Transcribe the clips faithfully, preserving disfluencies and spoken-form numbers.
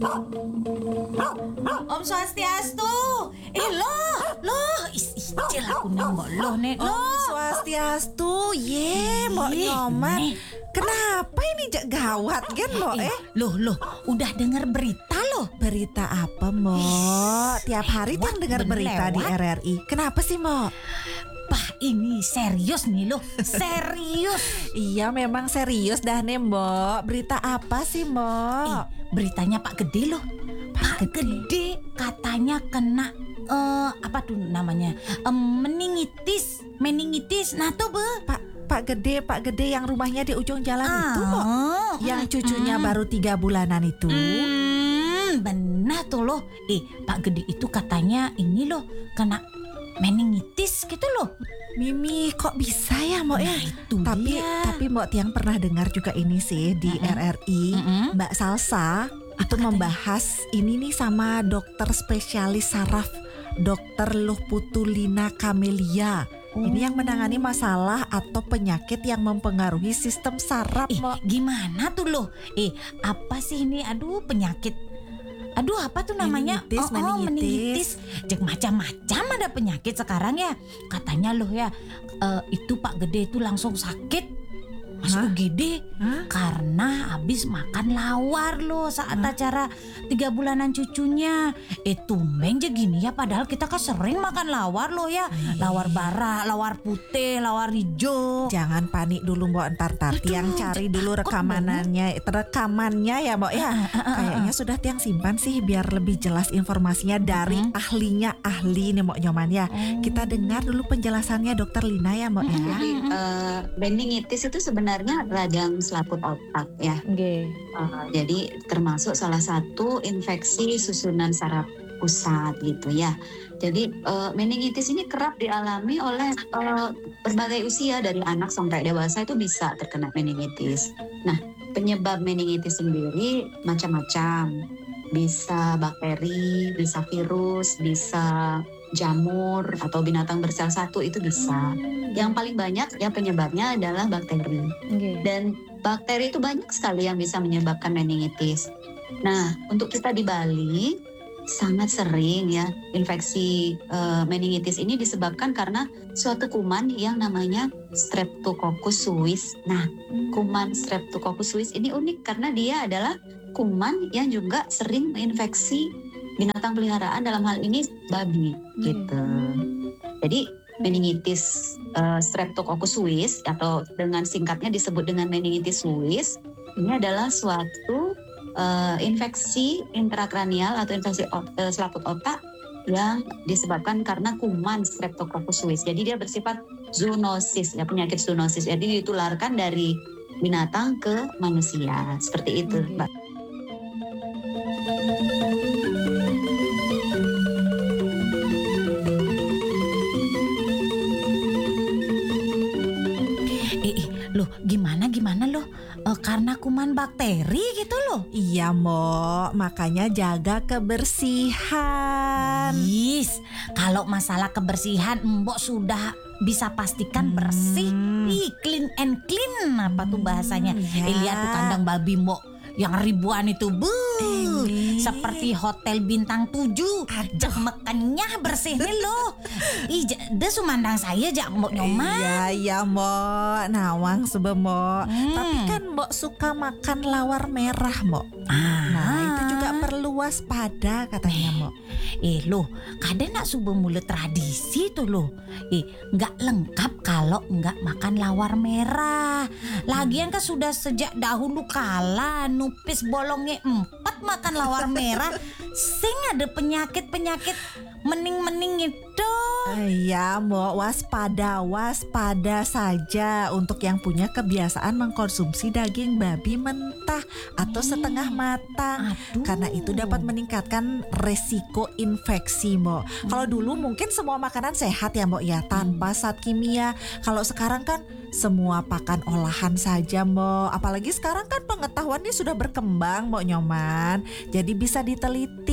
Om Swastiastu. Eh loh, loh, is icil aku nih mbok loh nek Om loh. Swastiastu, ye, Mbok Ih, Nyoman. Nek. Kenapa ini jak gawat kan, Mbok? Eh, Eh, loh loh, udah dengar berita loh. berita apa, Mbok? Tiap hari lewat, kan dengar bener berita di lewat. R R I. Kenapa sih, Mbok? Bah, ini serius nih loh, serius. Iya, memang serius dah nih, Mbok. Berita apa sih, Eh, Mbok? beritanya Pak Gede loh. Pak Gede katanya kena eh apa tuh namanya? Em, meningitis, meningitis. Nah tuh, Be. Pak Pak Gede, Pak Gede yang rumahnya di ujung jalan itu, Mbok. Ah, Yang mm, cucunya mm. baru tiga bulanan itu. Hmm, benar tuh loh. Eh, Pak Gede itu katanya ini loh kena meningitis gitu loh. Mimi, kok bisa ya, Mbok ya? Nah, itu Tapi dia. tapi Mbok Tiang pernah dengar juga ini sih di Mm-mm. R R I. Mm-mm. Mbak Salsa itu katanya? membahas ini nih sama dokter spesialis saraf, Dokter Luhputulina Kamelia. Ini yang menangani masalah atau penyakit yang mempengaruhi sistem saraf, Eh, Mbok. gimana tuh loh? Eh, apa sih ini? Aduh, penyakit. Aduh, apa tuh namanya? Meningitis, oh, oh, meningitis. Jek macam-macam ada penyakit sekarang ya. Katanya loh ya, eh, itu Pak Gede itu langsung sakit. Masuk U G D Hah? karena habis makan lawar loh saat acara tiga bulanan cucunya. Eh tumben aja gini ya, padahal kita kan sering makan lawar loh ya. Lawar bara, lawar putih, lawar hijau. Jangan panik dulu, Mbok. Ntar-ntar Tiang cari dulu takut, rekamanannya, rekamannya ya, Mbok ya. Kayaknya sudah Tiang simpan sih biar lebih jelas informasinya dari Mm-mm. ahlinya ahli nih, Mbok Nyoman ya. Kita dengar dulu penjelasannya Dokter Lina ya, Mbok ya. Jadi eh, meningitis itu sebenarnya radang selaput otak ya. Oke. Eh, jadi termasuk salah satu infeksi susunan saraf pusat gitu ya. Jadi eh, meningitis ini kerap dialami oleh eh, berbagai usia dari anak sampai dewasa itu bisa terkena meningitis. Nah, penyebab meningitis sendiri macam-macam. Bisa bakteri, bisa virus, bisa jamur atau binatang bersel satu itu bisa. Yang paling banyak ya penyebabnya adalah bakteri. Dan bakteri itu banyak sekali yang bisa menyebabkan meningitis. Nah, untuk kita di Bali sangat sering ya infeksi eh, meningitis ini disebabkan karena suatu kuman yang namanya Streptococcus suis. Nah, kuman Streptococcus suis ini unik karena dia adalah kuman yang juga sering menginfeksi binatang peliharaan, dalam hal ini babi gitu. Jadi meningitis uh, Streptococcus suis atau dengan singkatnya disebut dengan meningitis suis ini adalah suatu uh, infeksi intrakranial atau infeksi ot- uh, selaput otak yang disebabkan karena kuman Streptococcus suis. Jadi dia bersifat zoonosis ya, penyakit zoonosis. Jadi ditularkan dari binatang ke manusia. Seperti itu, Mbak. Eh, eh, loh gimana gimana loh? Eh, karena kuman bakteri gitu loh. Iya, Mbok. Makanya jaga kebersihan. Yes, kalau masalah kebersihan Mbok sudah bisa pastikan bersih. Hmm. Ih, clean and clean apa tuh bahasanya? ya. Eh, lihat tuh kandang babi Mbok yang ribuan itu, bu, Ini. seperti hotel bintang tujuh. Aduh. Jak mekannya bersih nih loh. Ih, ja- dia sumandang saya jak Mbok Nyoman. Iya, iya, Mbok. Nawang sebe, Mbok. Hmm. Tapi kan Mbok suka makan lawar merah, Mbok. Ah. Nah, itu juga perlu waspada katanya, Mbok. Eh loh, kadang nak subuh mulut tradisi tuh loh. Eh, nggak lengkap kalau nggak makan lawar merah. Lagian kan sudah sejak dahulu kala nupis bolongnya empat makan lawar merah. Sing ada penyakit-penyakit mening-mening itu. Iya, Mbok, waspada, waspada saja untuk yang punya kebiasaan mengkonsumsi daging babi mentah atau setengah matang. Aduh. Karena itu dapat meningkatkan resiko infeksi, Mbok. Kalau dulu mungkin semua makanan sehat ya, Mbok ya, tanpa zat kimia. Kalau sekarang kan semua pakan olahan saja, Mbok. Apalagi sekarang kan pengetahuannya sudah berkembang, Mbok Nyoman. Jadi bisa diteliti.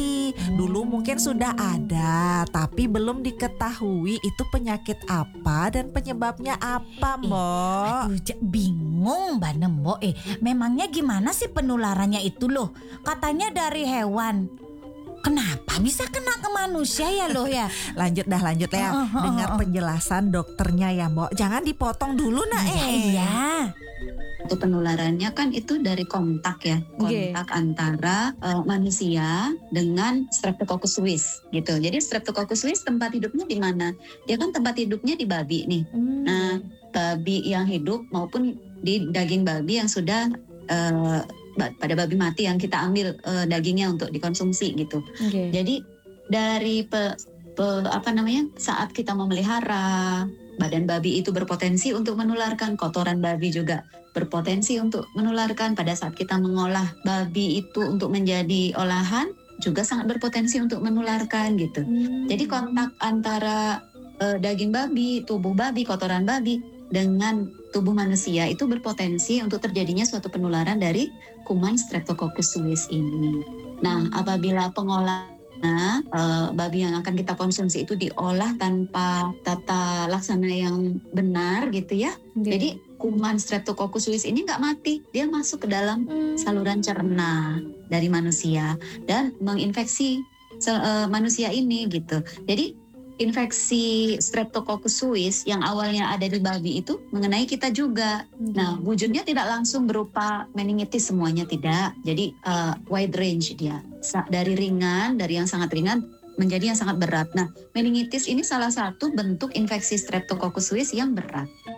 Dulu mungkin sudah ada, tapi belum diketahui itu penyakit apa dan penyebabnya apa, Eh, Mbok. Aduh, ja- bingung Mbak Nembo. Eh, memangnya gimana sih penularannya itu loh? Katanya dari hewan. Kenapa bisa kena ke manusia ya loh ya? Lanjut dah, lanjut ya. Oh, oh, oh, Dengar oh. penjelasan dokternya ya, Mbok. Jangan dipotong dulu nak. Iya, eh. iya. Itu penularannya kan itu dari kontak ya, Oke. kontak antara eh, manusia dengan Streptococcus suis gitu. Jadi Streptococcus suis tempat hidupnya di mana? Dia kan tempat hidupnya di babi nih. Hmm. Nah, babi yang hidup maupun di daging babi yang sudah eh, ba- pada babi mati yang kita ambil eh, dagingnya untuk dikonsumsi gitu. Oke. Jadi dari pe, pe- apa namanya saat kita memelihara badan babi itu berpotensi untuk menularkan, kotoran babi juga berpotensi untuk menularkan. Pada saat kita mengolah babi itu untuk menjadi olahan juga sangat berpotensi untuk menularkan gitu. Hmm. Jadi kontak antara eh, daging babi, tubuh babi, kotoran babi dengan tubuh manusia itu berpotensi untuk terjadinya suatu penularan dari kuman Streptococcus suis ini. Nah, apabila pengolahan eh, babi yang akan kita konsumsi itu diolah tanpa tata laksana yang benar gitu ya. Oke. Jadi kuman Streptococcus suis ini nggak mati, dia masuk ke dalam Hmm. saluran cerna dari manusia dan menginfeksi sel- eh, manusia ini gitu. Jadi infeksi Streptococcus suis yang awalnya ada di babi itu mengenai kita juga. Nah, wujudnya tidak langsung berupa meningitis semuanya, tidak. Jadi eh, wide range dia. Sa- dari ringan, dari yang sangat ringan menjadi yang sangat berat. Nah, meningitis ini salah satu bentuk infeksi Streptococcus suis yang berat.